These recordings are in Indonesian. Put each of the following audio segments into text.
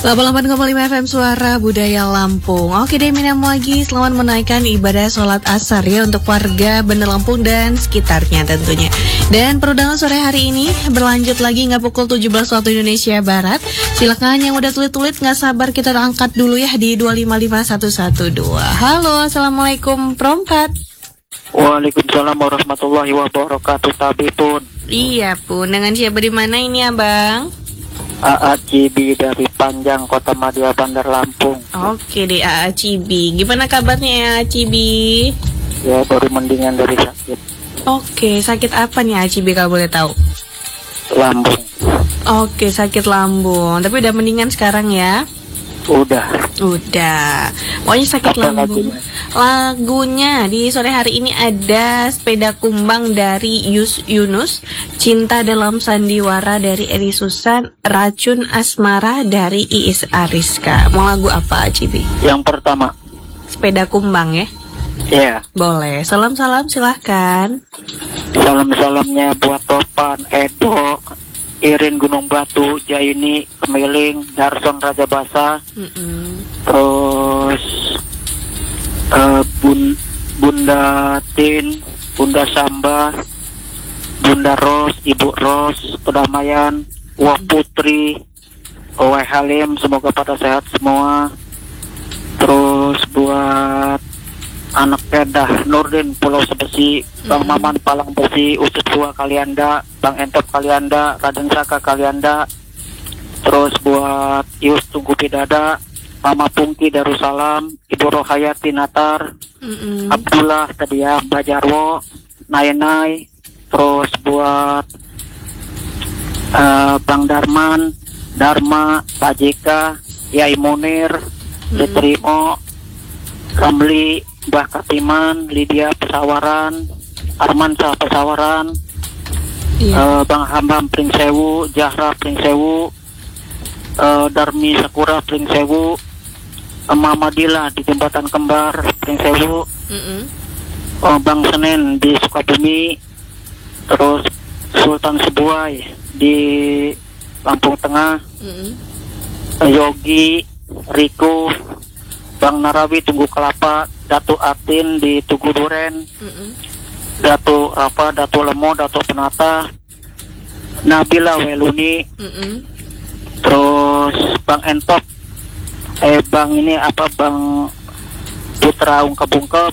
88,5 FM Suara Budaya Lampung. Oke deh, minam lagi. Selamat menaikkan ibadah sholat asar ya untuk warga Bandar Lampung dan sekitarnya tentunya. Dan perundangan sore hari ini berlanjut lagi nggak pukul 17 waktu Indonesia Barat. Silakan yang udah tulit-tulit nggak sabar kita angkat dulu ya di 255112. Halo, assalamualaikum Prompat. Waalaikumsalam warahmatullahi wabarakatuh. Tabi pun. Iya pun. Dengan siapa di mana ini abang? AA Cibi dari Panjang, Kota Madia, Bandar Lampung. Oke deh AA Cibi. Gimana kabarnya ya AA Cibi? Ya baru mendingan dari sakit. Oke, sakit apa nih AA Cibi kalau boleh tahu? Lambung. Oke, sakit lambung. Tapi udah mendingan sekarang ya? Udah. Pokoknya sakit Apa lambung. Lagunya di sore hari ini ada Sepeda Kumbang dari Yunus, Cinta Dalam Sandiwara dari Eri Susan, Racun Asmara dari Iis Ariska. Mau lagu apa Cibi? Yang pertama. Sepeda Kumbang ya? Ya. Boleh. Salam-salam silahkan. Salam-salamnya buat Topan, Edo, Irin Gunung Batu, Jaini, Kemiling, Darson Raja Basa, terus Bunda Tin, Bunda Samba, Bunda Ros, Ibu Ros, Kedamaian, Wah Putri, Owe Halim, semoga pada sehat semua. Terus buat anak Kedah, Nurdin Pulau Sebesi, Bang Maman Palang Besi, Usus Tua Kalianda, Bang Entop Kalianda, Raden Saka Kalianda. Terus buat Yus Tunggu Bidada, Mama Pungki Darussalam, Ibu Rohayati Natar, Abdullah tadi ya, Mbak Jarwo, Nainai. Terus buat Bang Darman, Dharma, Pak JK, Yai Munir, Detrimo, Ramli, Mbah Katiman, Lydia Pesawaran, Arman Sah Pesawaran, Bang Hambam Pringsewu, Jahra Pringsewu, Darmi Sakura Pringsewu, Mamadila di Jembatan Kembar Pringsewu, Bang Senen di Sukabumi, terus Sultan Sebuai di Lampung Tengah, Yogi, Riko, Bang Narawi Tunggu Kelapa, Datu Atin di Tugu Duren, Datu Rafa, Datu Lemo, Datu Penata, Nabila Weluni, terus Bang Entop, Bang Putra Ungkep-Ungkep,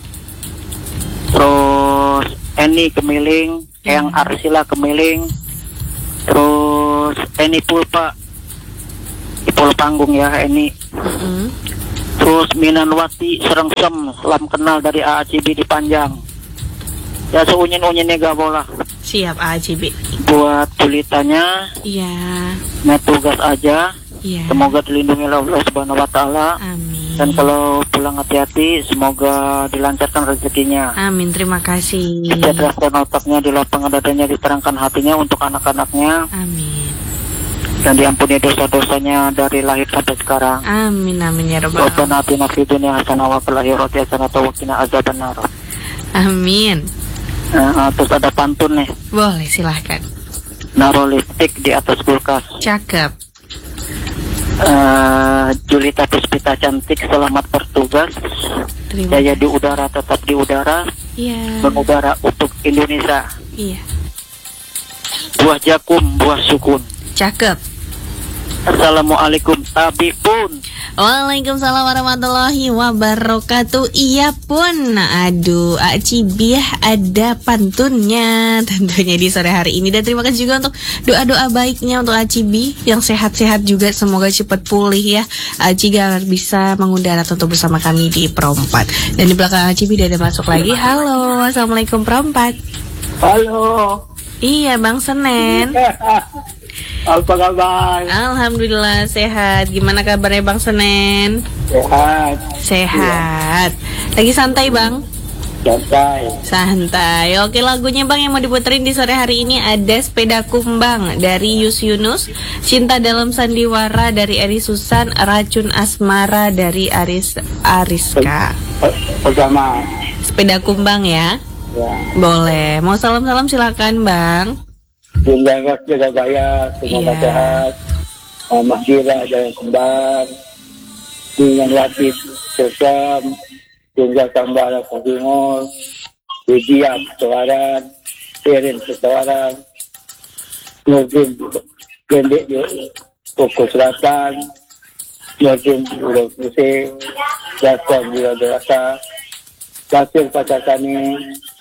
terus Eni Kemiling, Eyang Arsila Kemiling, terus Eni Pulpa di Pulau Panggung ya Eni. Terus Minanwati Serengsem, salam kenal dari AACB di Panjang. Ya seunyin-unyinnya gak boleh. Siap AACB. Buat kulitanya, iya, net tugas aja. Iya. Semoga dilindungi oleh Allah Subhanahu Wa Taala. Amin. Dan kalau pulang hati-hati, semoga dilancarkan rezekinya. Amin, terima kasih. Dicerdaskan otaknya, dilapangkan dadanya, diterangkan hatinya untuk anak-anaknya. Amin. Dan diampuni dosa-dosanya dari lahir sampai sekarang. Amin, amin ya rabbal alamin. Rabbana atina fid dunya hasanah wa fil akhirati hasanah wa qina adzabannar. Amin. Terus ada pantun nih. Boleh, silahkan. Naruh lipstik di atas kulkas. Cakep. Julita Puspita cantik, selamat bertugas. Jaya di udara, tetap di udara. Iya. Mengudara untuk Indonesia. Iya. Buah jakum, buah sukun. Cakep. Assalamualaikum Tabi pun. Waalaikumsalam warahmatullahi wabarakatuh. Iya pun. Aduh, Cibi ada pantunnya tentunya di sore hari ini. Dan terima kasih juga untuk doa-doa baiknya untuk Cibi yang sehat-sehat juga. Semoga cepat pulih ya. Cibi bisa mengudara tentu bersama kami di Perompat. Dan di belakang Cibi ada masuk lagi. Halo, assalamualaikum Perompat. Halo. Iya Bang Senen. Apa kabar? Alhamdulillah sehat. Gimana kabarnya Bang Senen? Sehat. Lagi santai Bang? Santai. Oke, lagunya Bang yang mau diputerin di sore hari ini ada Sepeda Kumbang dari Yunus, Cinta Dalam Sandiwara dari Eri Susan, Racun Asmara dari Ariska. Bersama Sepeda Kumbang ya? Ya. Boleh. Mau salam-salam silakan Bang. Jaga saya, semoga sehat. Mas Gira Jalan Kembar, dengan Latif Sesam, Tunggal Tambala Pagingol, Widya Pesawaran, Serin Pesawaran, Nurdin Gendek di Poko Selatan, Nurdin Pulau Pusing, Jason di Rasa, Kasir Pacasani,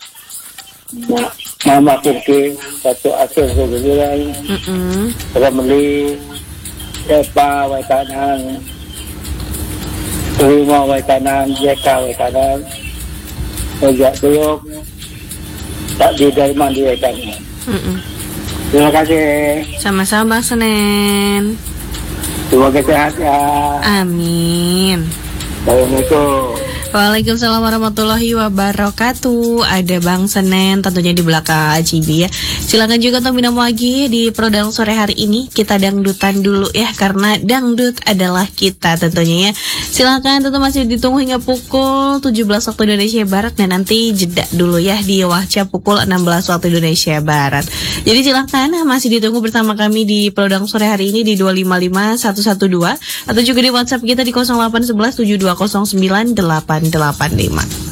Mama Purki, Satu Asir Sogejiran, Ramli, Epa Waitanan, Rima Waitanan, Jeka Waitanan, Ojak Tuyuk, Tak Didaiman di Waitanan. Terima kasih. Sama-sama Bang Senen. Semoga sehat ya. Amin. Assalamualaikum. Waalaikumsalam warahmatullahi wabarakatuh. Ada Bang Senen tentunya di belakang Cibi ya. Silakan juga untuk minum lagi di Prodang sore hari ini. Kita dangdutan dulu ya, karena dangdut adalah kita tentunya ya. Silakan, tentu masih ditunggu hingga pukul 17 waktu Indonesia Barat, dan nanti jeda dulu ya di Wahca pukul 16 waktu Indonesia Barat. Jadi silakan masih ditunggu bersama kami di Prodang sore hari ini di 255112 atau juga di WhatsApp kita di 0811 7209 885.